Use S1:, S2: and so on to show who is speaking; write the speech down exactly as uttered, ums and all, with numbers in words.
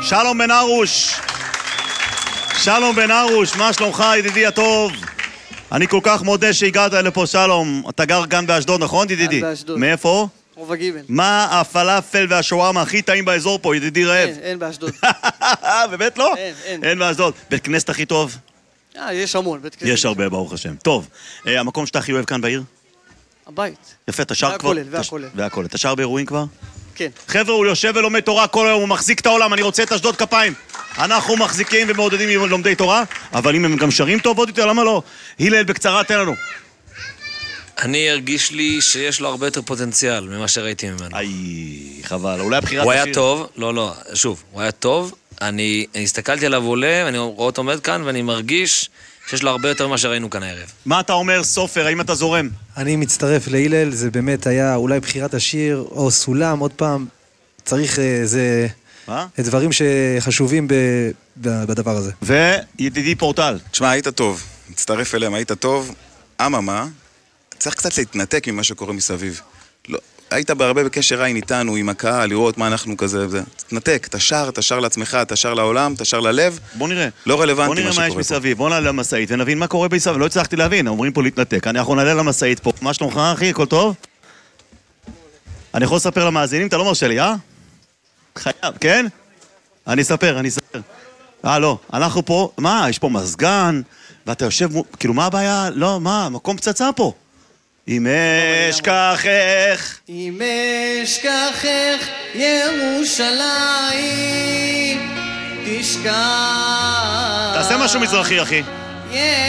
S1: שלום בן ארוש. שלום בן ארוש, מה שלומך ידידי הטוב? אני כל כך מודה שהגעת לפה, שלום. אתה גר כאן באשדוד, נכון ידידי?
S2: כאן באשדוד.
S1: מאיפה?
S2: רוב הגיבל.
S1: מה הפלאפל והשווארמה הכי טעים באזור פה, ידידי רעב?
S2: אין, אין באשדוד.
S1: באמת לא?
S2: אין, אין.
S1: אין באשדוד. בית כנסת הכי טוב?
S2: אה, יש המון, בית כנסת.
S1: יש הרבה, ברוך השם. טוב, אה, המקום שאתה הכי אוהב כאן בעיר?
S2: הבית.
S1: יפה, אתה שר כבר?
S2: והכולל, והכולל.
S1: והכולל. אתה שר באירועים כבר?
S2: כן.
S1: חבר'ה, הוא יושב ולומד תורה כל היום, הוא מחזיק את העולם, אני רוצה את אשדוד כפיים. אנחנו מחזיקים ומעודדים לומדי תורה, אבל אם הם גם שרים טוב עוד יותר, למה לא? הלל, בקצרה, תן לנו.
S3: אני הרגיש לי שיש לו הרבה יותר פוטנציאל ממה שראיתי ממנו.
S1: איי, חבל, אולי הבחירת
S3: הוא
S1: השיר.
S3: היה טוב, לא, לא, שוב, הוא היה טוב, אני אני הסתכלתי עליו עולה, ואני רואה אותו עומד כאן, ואני מרגיש שיש לו הרבה יותר ממה שראינו כאן הערב.
S1: מה אתה אומר, סופר, האם אתה זורם?
S4: אני מצטרף להילל, זה באמת היה אולי בחירת השיר, או סולם, עוד פעם, צריך איזה...
S1: מה?
S4: דברים שחשובים ב... בדבר הזה.
S1: וידידי פורטל.
S5: תשמע, היית טוב, מצטרף אליהם, היית טוב, אממה, צריך קצת להתנתק ממה שקורה מסביב. לא, היית בהרבה בקשר עין איתנו, עם הקהל, לראות מה אנחנו כזה, זה. תתנתק, אתה שר, אתה שר לעצמך, אתה שר לעולם, אתה שר ללב.
S1: בוא נראה.
S5: לא רלוונטי
S1: בוא נראה
S5: מה
S1: מה
S5: שקורה
S1: יש
S5: פה.
S1: מסביב, בוא נעלה למסעית ונבין מה קורה מסביב. לא הצלחתי להבין, אומרים פה להתנתק. אנחנו נעלה למסעית פה. מה שלומך, אחי? הכל טוב? אני יכול לספר למאזינים? אתה לא מרשה לי, אה? חייב, כן? אני אספר, אני אספר. אה, לא, אנחנו פה, מה, יש פה מזגן, ואתה יושב, כאילו, מה הבעיה? לא, מה, מקום פצצה פה. אם אשכחך.
S2: אם אשכחך ירושלים תשכח.
S1: תעשה משהו מזרחי, אחי.